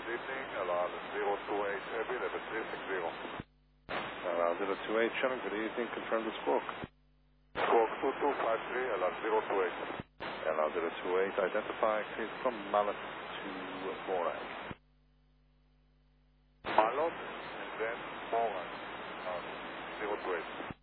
good evening, LR 028 Abbey, level 360. LR 028 Shannon, good evening, confirm the squawk. Squawk 2253, LR 028. LR 028, identify, clear from Mallet to Morag. Mallet, and then Morag, 028.